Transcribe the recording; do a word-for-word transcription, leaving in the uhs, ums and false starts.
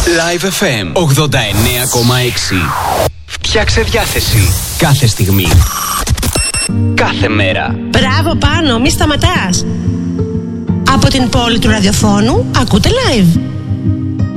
Live εφ εμ ογδόντα εννέα κόμμα έξι. Φτιάξε διάθεση κάθε στιγμή, κάθε μέρα. Μπράβο Πάνο, μη σταματάς. Από την πόλη του ραδιοφώνου ακούτε live.